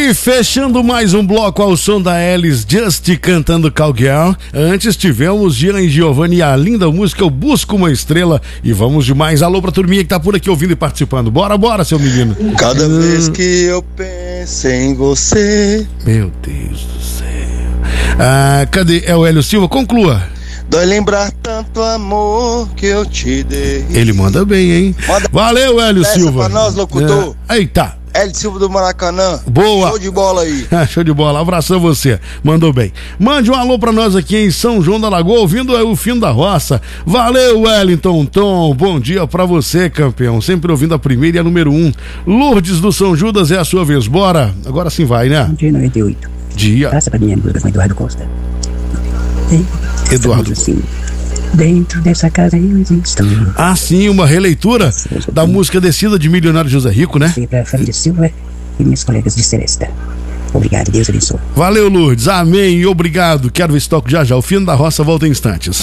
E fechando mais um bloco ao som da Alice Just cantando Cowgirl. Antes tivemos Gian e Giovanni e a linda música Eu Busco Uma Estrela. E vamos de mais. Alô pra turminha que tá por aqui ouvindo e participando. Bora, bora, seu menino. Cada vez que eu penso em você. Meu Deus do céu. Cadê? É o Hélio Silva? Conclua. Dói lembrar tanto amor que eu te dei. Ele manda bem, hein? Valeu, Hélio Silva. Pra nós, locutor. Eita. Hélio Silva do Maracanã. Boa. Show de bola aí. Show de bola. Abração você. Mandou bem. Mande um alô pra nós aqui em São João da Lagoa, ouvindo o Fino da Roça. Valeu, Wellington Tom. Bom dia pra você, campeão. Sempre ouvindo a primeira e a número 1. Lourdes do São Judas, é a sua vez. Bora. Agora sim vai, né? Dia 98. Dia. Passa pra minha música com Eduardo Costa. Eduardo. Assim, dentro dessa casa eu existo. Ah, sim, uma releitura da música Descida de Milionário José Rico, né? E pra família Silva e minhas colegas de Celesta. Obrigado, Deus abençoe. Valeu, Lourdes, amém e obrigado. Quero ver esse toque já já. O Fino da Roça volta em instantes.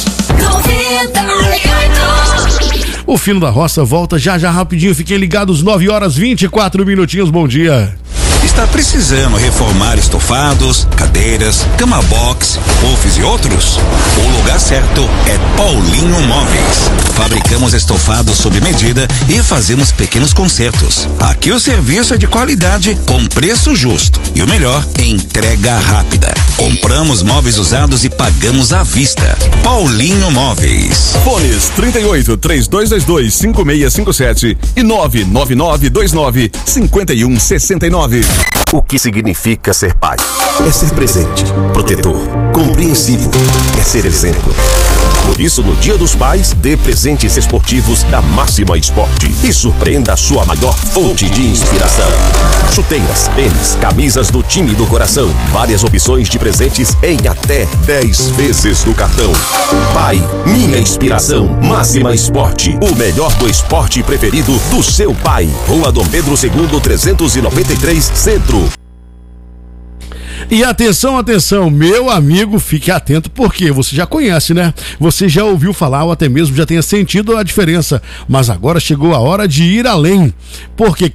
O Fino da Roça volta já já rapidinho. Fiquem ligados, 9h24. Bom dia. Está precisando reformar estofados, cadeiras, cama box, puffs e outros? O lugar certo é Paulinho Móveis. Fabricamos estofados sob medida e fazemos pequenos consertos. Aqui o serviço é de qualidade com preço justo. E o melhor, entrega rápida. Compramos móveis usados e pagamos à vista. Paulinho Móveis. Fones 38 3222 5657 e 99929 5169. O que significa ser pai? É ser presente, protetor, compreensivo, é ser exemplo. Por isso, no Dia dos Pais, dê presentes esportivos da Máxima Esporte e surpreenda a sua maior fonte de inspiração. Chuteiras, tênis, camisas do time do coração, várias opções de presentes em até 10 vezes no cartão. Pai, minha inspiração, Máxima Esporte, o melhor do esporte preferido do seu pai. Rua Dom Pedro II, 393, Centro. E atenção, atenção, meu amigo, fique atento, porque você já conhece, né? Você já ouviu falar ou até mesmo já tenha sentido a diferença, mas agora chegou a hora de ir além, porque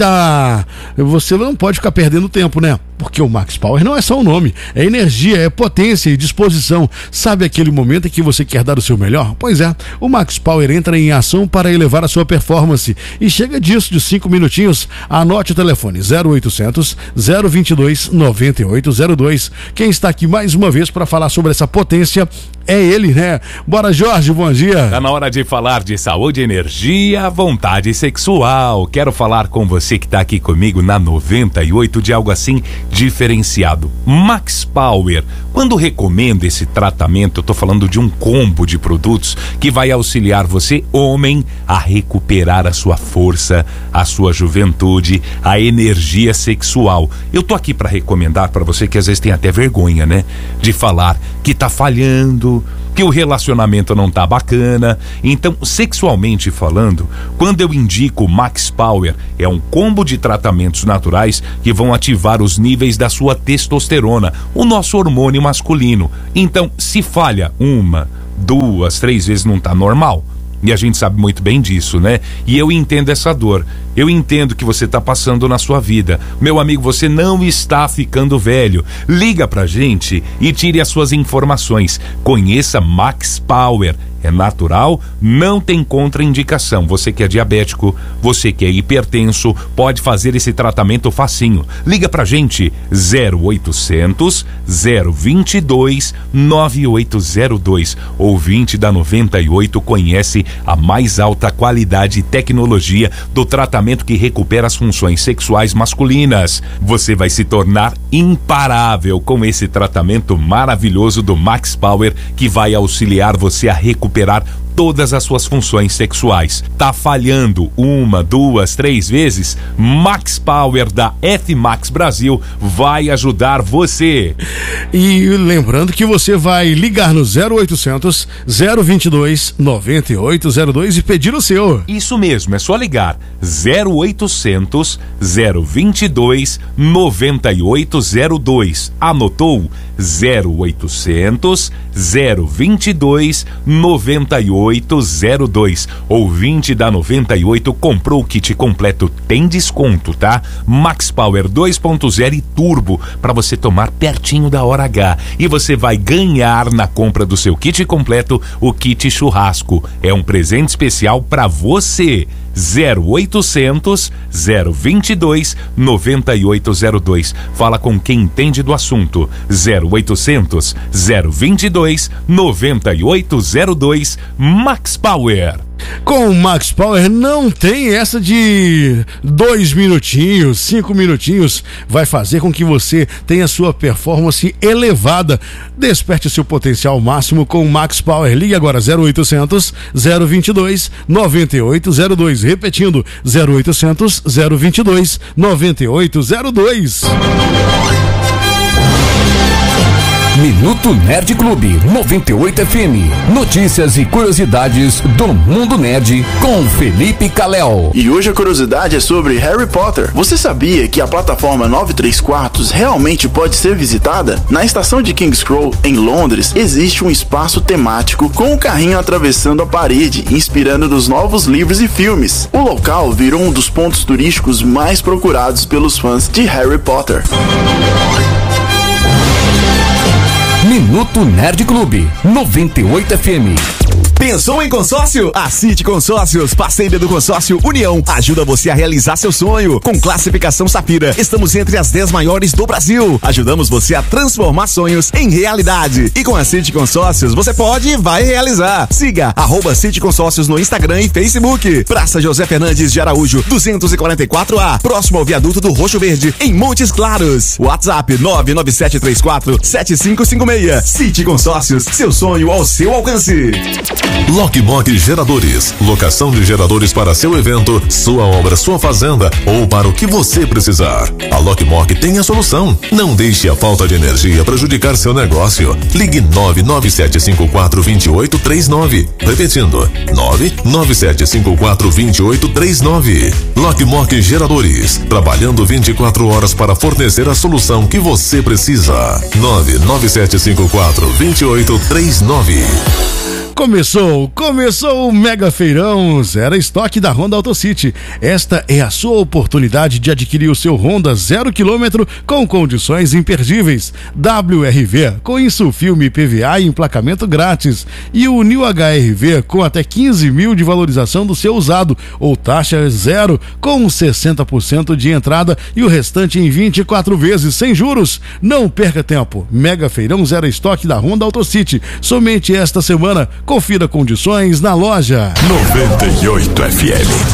você não pode ficar perdendo tempo, né? Porque o Max Power não é só um nome, é energia, é potência e disposição. Sabe aquele momento em que você quer dar o seu melhor? Pois é, o Max Power entra em ação para elevar a sua performance. E chega disso de 5 minutinhos. Anote o telefone 0800 022 9802. Quem está aqui mais uma vez para falar sobre essa potência é ele, né? Bora, Jorge, bom dia. Tá na hora de falar de saúde, energia, vontade sexual. Quero falar com você que tá aqui comigo na 98 de algo assim diferenciado. Max Power. Quando recomendo esse tratamento, eu tô falando de um combo de produtos que vai auxiliar você, homem, a recuperar a sua força, a sua juventude, a energia sexual. Eu tô aqui para recomendar para você que às vezes tem até vergonha, né? De falar que tá falhando, que o relacionamento não tá bacana. Então, sexualmente falando, quando eu indico Max Power, é um combo de tratamentos naturais que vão ativar os níveis da sua testosterona, o nosso hormônio masculino. Então, se falha 1, 2, 3 vezes, não tá normal. E a gente sabe muito bem disso, né? E eu entendo essa dor. Eu entendo que você está passando na sua vida. Meu amigo, você não está ficando velho. Liga pra gente e tire as suas informações. Conheça Max Power. É natural, não tem contraindicação. Você que é diabético, você que é hipertenso, pode fazer esse tratamento facinho. Liga pra gente 0800 022 9802. Ouvinte da 98 conhece a mais alta qualidade e tecnologia do tratamento que recupera as funções sexuais masculinas. Você vai se tornar imparável com esse tratamento maravilhoso do Max Power, que vai auxiliar você a recuperar todas as suas funções sexuais. Tá falhando 1, 2, 3 vezes? Max Power da F-Max Brasil vai ajudar você. E lembrando que você vai ligar no 0800 022 9802 e pedir o seu. Isso mesmo, é só ligar 0800 022 9802. Anotou? 0800 022 9802. 9802. Ouvinte da 98 comprou o kit completo, tem desconto, tá? Max Power 2.0 e Turbo para você tomar pertinho da hora H. E você vai ganhar na compra do seu kit completo o kit churrasco. É um presente especial para você. 0800 022 9802. Fala com quem entende do assunto. 0800 022 9802. Max Power. Com o Max Power não tem essa de 2 minutinhos, 5 minutinhos. Vai fazer com que você tenha sua performance elevada. Desperte seu potencial máximo com o Max Power. Ligue agora 0800 022 9802. Repetindo, 0800 022 9802. Minuto Nerd Clube 98 FM. Notícias e curiosidades do mundo nerd com Felipe Calel. E hoje a curiosidade é sobre Harry Potter. Você sabia que a plataforma 93 realmente pode ser visitada? Na estação de King's Cross, em Londres, existe um espaço temático com um carrinho atravessando a parede, inspirando nos novos livros e filmes. O local virou um dos pontos turísticos mais procurados pelos fãs de Harry Potter. Minuto Nerd Clube 98 FM. Pensou em consórcio? A City Consórcios, parceira do consórcio União, ajuda você a realizar seu sonho. Com classificação Safira, estamos entre as 10 maiores do Brasil. Ajudamos você a transformar sonhos em realidade. E com a City Consórcios, você pode e vai realizar. Siga @City Consórcios no Instagram e Facebook. Praça José Fernandes de Araújo, 244A, próximo ao viaduto do Roxo Verde, em Montes Claros. WhatsApp 99734 7556. City Consórcios, seu sonho ao seu alcance. Lockmog Geradores, locação de geradores para seu evento, sua obra, sua fazenda ou para o que você precisar. A Lockmog tem a solução. Não deixe a falta de energia prejudicar seu negócio. Ligue 997542839. Repetindo, 997542839. Lockmog Geradores, trabalhando 24 horas para fornecer a solução que você precisa. 997542839. Começou o Mega Feirão Zero Estoque da Honda AutoCity. Esta é a sua oportunidade de adquirir o seu Honda 0 km com condições imperdíveis. WRV com Insulfilme, PVA e emplacamento grátis. E o New HRV com até 15 mil de valorização do seu usado ou taxa zero com 60% de entrada e o restante em 24 vezes sem juros. Não perca tempo. Mega Feirão Zero Estoque da Honda AutoCity. Somente esta semana. Confira condições na loja. 98 FM.